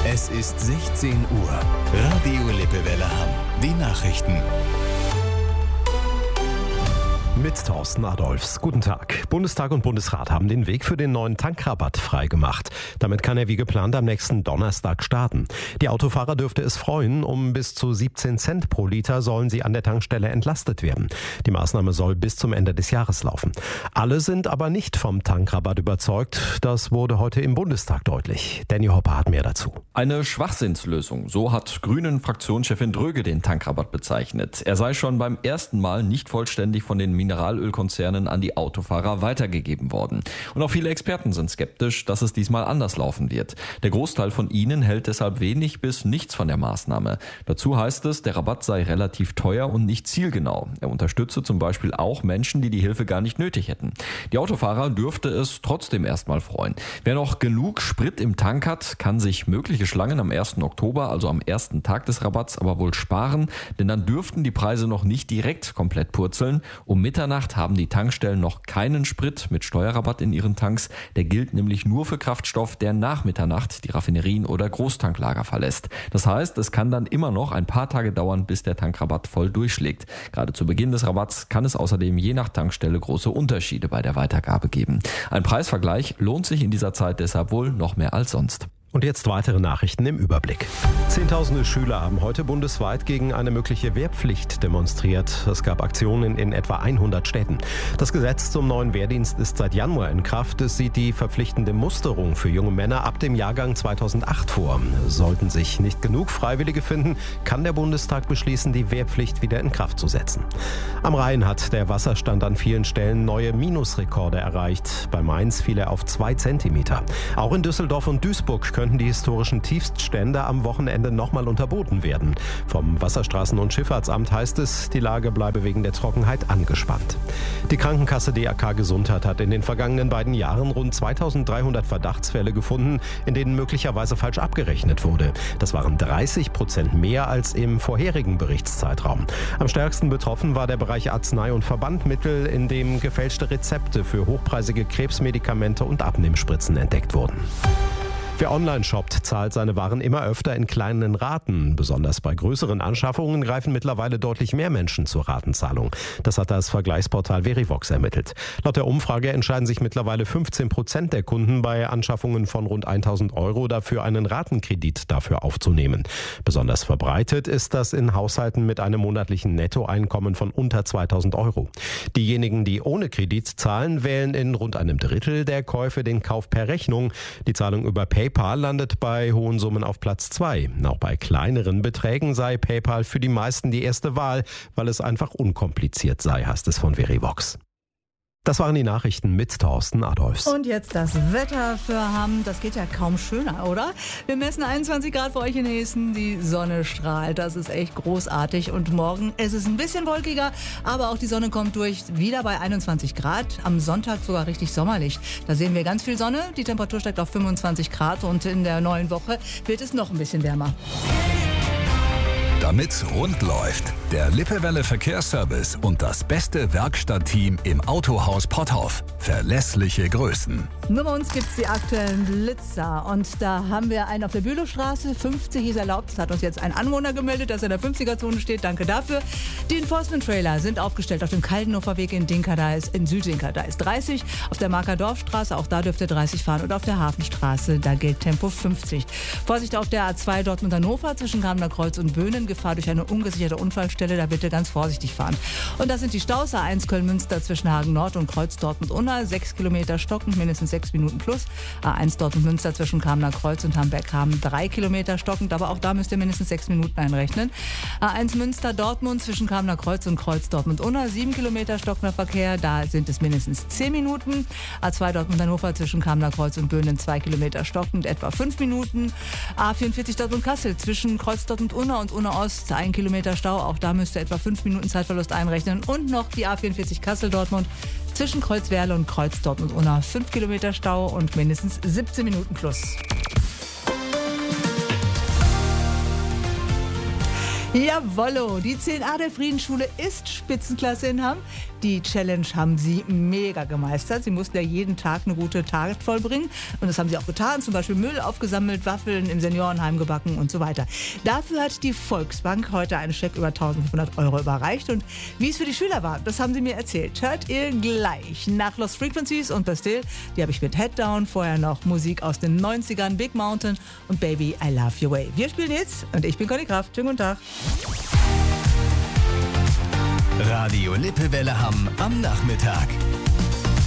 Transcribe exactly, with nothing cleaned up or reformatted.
Es ist sechzehn Uhr. Radio Lippewelle Hamm. Die Nachrichten. Mit Thorsten Adolfs. Guten Tag. Bundestag und Bundesrat haben den Weg für den neuen Tankrabatt freigemacht. Damit kann er wie geplant am nächsten Donnerstag starten. Die Autofahrer dürfte es freuen. Um bis zu siebzehn Cent pro Liter sollen sie an der Tankstelle entlastet werden. Die Maßnahme soll bis zum Ende des Jahres laufen. Alle sind aber nicht vom Tankrabatt überzeugt. Das wurde heute im Bundestag deutlich. Danny Hopper hat mehr dazu. Eine Schwachsinnslösung. So hat Grünen-Fraktionschefin Dröge den Tankrabatt bezeichnet. Er sei schon beim ersten Mal nicht vollständig von den Mineralölkonzernen an die Autofahrer weitergegeben worden. Und auch viele Experten sind skeptisch, dass es diesmal anders laufen wird. Der Großteil von ihnen hält deshalb wenig bis nichts von der Maßnahme. Dazu heißt es, der Rabatt sei relativ teuer und nicht zielgenau. Er unterstütze zum Beispiel auch Menschen, die die Hilfe gar nicht nötig hätten. Die Autofahrer dürfte es trotzdem erstmal freuen. Wer noch genug Sprit im Tank hat, kann sich mögliche Schlangen am ersten Oktober, also am ersten Tag des Rabatts, aber wohl sparen, denn dann dürften die Preise noch nicht direkt komplett purzeln. Um Mitternacht haben die Tankstellen noch keinen Sprit mit Steuerrabatt in ihren Tanks. Der gilt nämlich nur für Kraftstoff, der nach Mitternacht die Raffinerien oder Großtanklager verlässt. Das heißt, es kann dann immer noch ein paar Tage dauern, bis der Tankrabatt voll durchschlägt. Gerade zu Beginn des Rabatts kann es außerdem je nach Tankstelle große Unterschiede bei der Weitergabe geben. Ein Preisvergleich lohnt sich in dieser Zeit deshalb wohl noch mehr als sonst. Und jetzt weitere Nachrichten im Überblick. Zehntausende Schüler haben heute bundesweit gegen eine mögliche Wehrpflicht demonstriert. Es gab Aktionen in etwa hundert Städten. Das Gesetz zum neuen Wehrdienst ist seit Januar in Kraft. Es sieht die verpflichtende Musterung für junge Männer ab dem Jahrgang zweitausendacht vor. Sollten sich nicht genug Freiwillige finden, kann der Bundestag beschließen, die Wehrpflicht wieder in Kraft zu setzen. Am Rhein hat der Wasserstand an vielen Stellen neue Minusrekorde erreicht. Bei Mainz fiel er auf zwei Zentimeter. Auch in Düsseldorf und Duisburg könnten die historischen Tiefststände am Wochenende nochmal unterboten werden. Vom Wasserstraßen- und Schifffahrtsamt heißt es, die Lage bleibe wegen der Trockenheit angespannt. Die Krankenkasse D R K Gesundheit hat in den vergangenen beiden Jahren rund zweitausenddreihundert Verdachtsfälle gefunden, in denen möglicherweise falsch abgerechnet wurde. Das waren dreißig Prozent mehr als im vorherigen Berichtszeitraum. Am stärksten betroffen war der Bereich Arznei- und Verbandmittel, in dem gefälschte Rezepte für hochpreisige Krebsmedikamente und Abnehmspritzen entdeckt wurden. Wer online shoppt, zahlt seine Waren immer öfter in kleinen Raten. Besonders bei größeren Anschaffungen greifen mittlerweile deutlich mehr Menschen zur Ratenzahlung. Das hat das Vergleichsportal Verivox ermittelt. Laut der Umfrage entscheiden sich mittlerweile fünfzehn Prozent der Kunden bei Anschaffungen von rund tausend Euro dafür, einen Ratenkredit dafür aufzunehmen. Besonders verbreitet ist das in Haushalten mit einem monatlichen Nettoeinkommen von unter zweitausend Euro. Diejenigen, die ohne Kredit zahlen, wählen in rund einem Drittel der Käufe den Kauf per Rechnung. Die Zahlung über PayPal PayPal landet bei hohen Summen auf Platz zwei. Auch bei kleineren Beträgen sei PayPal für die meisten die erste Wahl, weil es einfach unkompliziert sei, heißt es von Verivox. Das waren die Nachrichten mit Thorsten Adolfs. Und jetzt das Wetter für Hamm. Das geht ja kaum schöner, oder? Wir messen einundzwanzig Grad für euch in Hessen. Die Sonne strahlt. Das ist echt großartig. Und morgen ist es ein bisschen wolkiger, aber auch die Sonne kommt durch. Wieder bei einundzwanzig Grad. Am Sonntag sogar richtig sommerlich. Da sehen wir ganz viel Sonne. Die Temperatur steigt auf fünfundzwanzig Grad. Und in der neuen Woche wird es noch ein bisschen wärmer. Damit's rund läuft, der Lippewelle Verkehrsservice und das beste Werkstattteam im Autohaus Potthoff. Verlässliche Größen. Nur bei uns gibt's die aktuellen Blitzer. Und da haben wir einen auf der Bülowstraße. fünfzig ist erlaubt. Das hat uns jetzt ein Anwohner gemeldet, dass er in der fünfziger-Zone steht. Danke dafür. Die Enforcement-Trailer sind aufgestellt auf dem Kaltenhofer Weg in Dinka. Da ist in Südinka. Da ist dreißig. Auf der Markerdorfstraße, auch da dürft ihr dreißig fahren. Und auf der Hafenstraße, da gilt Tempo fünfzig. Vorsicht auf der A zwei Dortmund-Hannover zwischen Kamener Kreuz und Böhnen. Gefahr durch eine ungesicherte Unfallstelle, da bitte ganz vorsichtig fahren. Und das sind die Staus A eins Köln-Münster zwischen Hagen Nord und Kreuz Dortmund-Unna, sechs Kilometer stockend, mindestens sechs Minuten plus. A eins Dortmund-Münster zwischen Kamener Kreuz und Hamberg-Hamm, drei Kilometer stockend, aber auch da müsst ihr mindestens sechs Minuten einrechnen. A eins Münster-Dortmund zwischen Kamener Kreuz und Kreuz Dortmund-Unna, sieben Kilometer stockender Verkehr, da sind es mindestens zehn Minuten. A zwei Dortmund-Hannover zwischen Kamener Kreuz und Böhnen, zwei Kilometer stockend, etwa fünf Minuten. A vierundvierzig Dortmund-Kassel zwischen Kreuz Dortmund-Unna und Unna Ost, ein Kilometer Stau, auch da müsst ihr etwa fünf Minuten Zeitverlust einrechnen. Und noch die A vierundvierzig Kassel-Dortmund zwischen Kreuzwerle und Kreuz Dortmund-Unna, fünf Kilometer Stau und mindestens siebzehn Minuten plus. Jawollo, die zehn a der Friedensschule ist Spitzenklasse in Hamm. Die Challenge haben sie mega gemeistert. Sie mussten ja jeden Tag eine gute Tat vollbringen. Und das haben sie auch getan. Zum Beispiel Müll aufgesammelt, Waffeln im Seniorenheim gebacken und so weiter. Dafür hat die Volksbank heute einen Scheck über eintausendfünfhundert Euro überreicht. Und wie es für die Schüler war, das haben sie mir erzählt. Hört ihr gleich nach Lost Frequencies und Bastille. Die habe ich mit Head Down. Vorher noch Musik aus den neunzigern, Big Mountain und Baby, I Love Your Way. Wir spielen jetzt und ich bin Conny Kraft. Schönen guten Tag. Radio Lippewelle Hamm am Nachmittag.